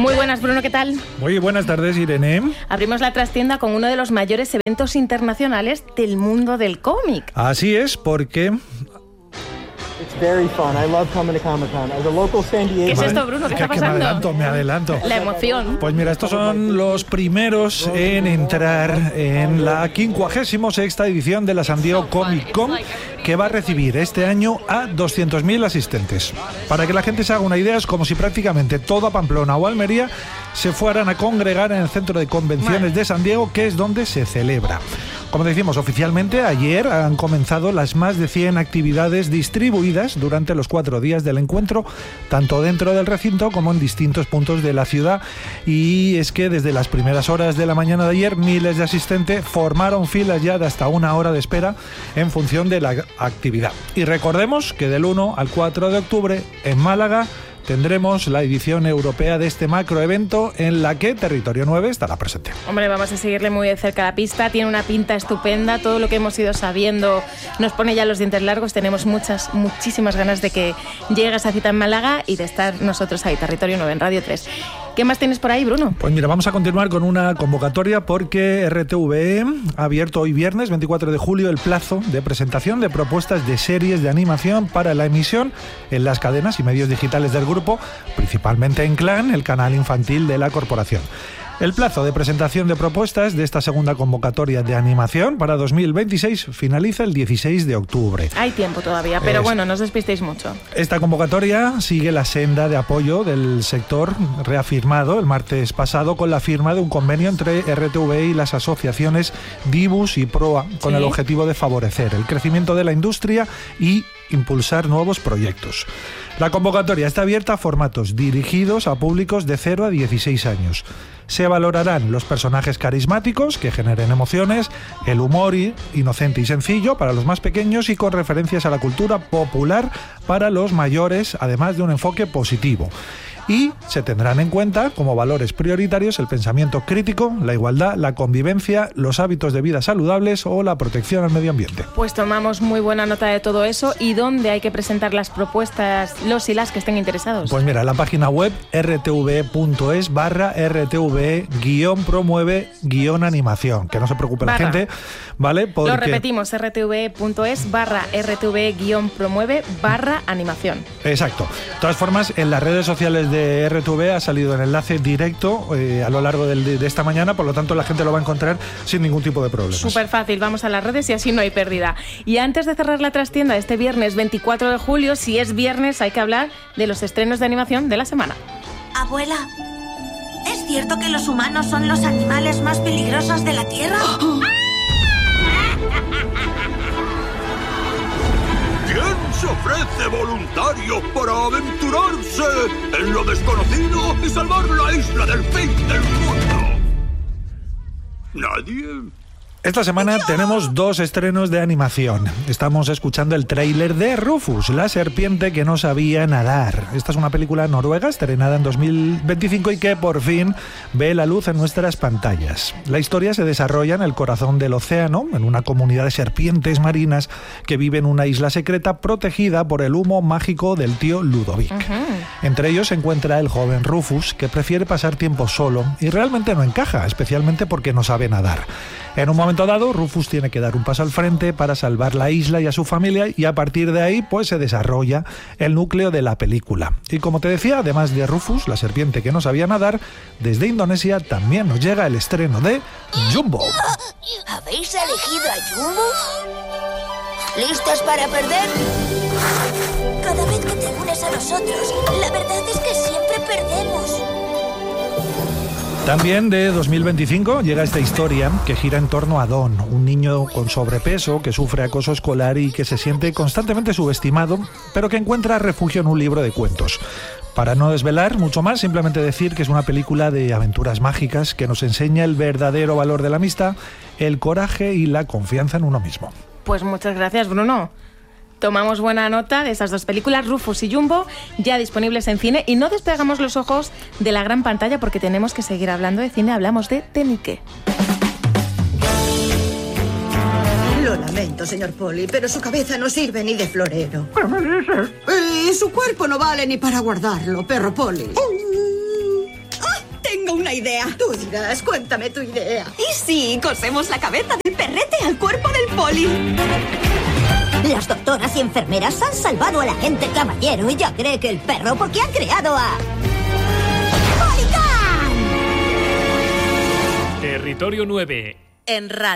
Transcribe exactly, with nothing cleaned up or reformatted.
Muy buenas, Bruno, ¿qué tal? Muy buenas tardes, Irene. Abrimos la trastienda con uno de los mayores eventos internacionales del mundo del cómic. Así es, porque... It's very fun. I love coming to Comic-Con. As a local San Diego... ¿Qué es esto, Bruno? ¿Qué está pasando? Me adelanto, me adelanto. La emoción. Pues mira, estos son los primeros en entrar en la quincuagésima sexta edición de la San Diego Comic Con, que va a recibir este año a doscientos mil asistentes. Para que la gente se haga una idea, es como si prácticamente toda Pamplona o Almería se fueran a congregar en el Centro de Convenciones de San Diego, que es donde se celebra. Como decimos, oficialmente ayer han comenzado las más de cien actividades distribuidas durante los cuatro días del encuentro, tanto dentro del recinto como en distintos puntos de la ciudad. Y es que desde las primeras horas de la mañana de ayer, miles de asistentes formaron filas ya de hasta una hora de espera en función de la actividad. Y recordemos que del uno al cuatro de octubre en Málaga tendremos la edición europea de este macroevento en la que Territorio nueve estará presente. Hombre, vamos a seguirle muy de cerca la pista, tiene una pinta estupenda, todo lo que hemos ido sabiendo nos pone ya los dientes largos, tenemos muchas, muchísimas ganas de que llegue esa cita en Málaga y de estar nosotros ahí, Territorio nueve en Radio tres. ¿Qué más tienes por ahí, Bruno? Pues mira, vamos a continuar con una convocatoria porque R T V E ha abierto hoy viernes veinticuatro de julio el plazo de presentación de propuestas de series de animación para la emisión en las cadenas y medios digitales del grupo, principalmente en Clan, el canal infantil de la corporación. El plazo de presentación de propuestas de esta segunda convocatoria de animación para dos mil veintiséis finaliza el dieciséis de octubre. Hay tiempo todavía, pero es... bueno, no os despistéis mucho. Esta convocatoria sigue la senda de apoyo del sector reafirmado el martes pasado con la firma de un convenio entre R T V E y las asociaciones Dibus y Proa, con ¿Sí? el objetivo de favorecer el crecimiento de la industria y impulsar nuevos proyectos. La convocatoria está abierta a formatos dirigidos a públicos de cero a dieciséis años. Se valorarán los personajes carismáticos que generen emociones, el humor inocente y sencillo para los más pequeños y con referencias a la cultura popular para los mayores, además de un enfoque positivo. Y se tendrán en cuenta como valores prioritarios el pensamiento crítico, la igualdad, la convivencia, los hábitos de vida saludables o la protección al medio ambiente. Pues tomamos muy buena nota de todo eso. ¿Y dónde hay que presentar las propuestas los y las que estén interesados? Pues mira, la página web r t v e punto es barra r t v e guión promueve guión animación. Que no se preocupe barra. La gente, ¿vale? Porque... Lo repetimos, r t v e punto es barra r t v e guión promueve barra animación. Exacto. De todas formas, en las redes sociales de R T V E ha salido el enlace directo eh, a lo largo del, de esta mañana, por lo tanto la gente lo va a encontrar sin ningún tipo de problemas. Súper fácil, vamos a las redes y así no hay pérdida. Y antes de cerrar la trastienda este viernes veinticuatro de julio, si es viernes hay que hablar de los estrenos de animación de la semana. Abuela, ¿es cierto que los humanos son los animales más peligrosos de la Tierra? ¿Quién se ofrece voluntario para aventurarse en lo desconocido y salvar la isla del fin del mundo? ¿Nadie? Esta semana tenemos dos estrenos de animación. Estamos escuchando el tráiler de Rufus, la serpiente que no sabía nadar. Esta es una película noruega estrenada en dos mil veinticinco y que por fin ve la luz en nuestras pantallas. La historia se desarrolla en el corazón del océano, en una comunidad de serpientes marinas que vive en una isla secreta protegida por el humo mágico del tío Ludovic. Uh-huh. Entre ellos se encuentra el joven Rufus, que prefiere pasar tiempo solo y realmente no encaja, especialmente porque no sabe nadar. En un momento dado, Rufus tiene que dar un paso al frente para salvar la isla y a su familia, y a partir de ahí pues se desarrolla el núcleo de la película. Y como te decía, además de Rufus, la serpiente que no sabía nadar, desde Indonesia también nos llega el estreno de Jumbo. ¿Habéis elegido a Jumbo? ¿Listos para perder? Cada vez que te unes a nosotros, la verdad es que siempre perdemos. También de dos mil veinticinco llega esta historia que gira en torno a Don, un niño con sobrepeso que sufre acoso escolar y que se siente constantemente subestimado, pero que encuentra refugio en un libro de cuentos. Para no desvelar mucho más, simplemente decir que es una película de aventuras mágicas que nos enseña el verdadero valor de la amistad, el coraje y la confianza en uno mismo. Pues muchas gracias, Bruno. Tomamos buena nota de esas dos películas, Rufus y Jumbo, ya disponibles en cine. Y no despegamos los ojos de la gran pantalla porque tenemos que seguir hablando de cine. Hablamos de Tenique. Lo lamento, señor Polly, pero su cabeza no sirve ni de florero. ¿Qué me dices? Y su cuerpo no vale ni para guardarlo, perro Polly. tengo una idea. Tú dirás, cuéntame tu idea. Y sí, cosemos la cabeza del perrete al cuerpo del poli. Las doctoras y enfermeras han salvado a la gente caballero y ya cree que el perro porque han creado a... ¡Policán! Territorio nueve. En radio.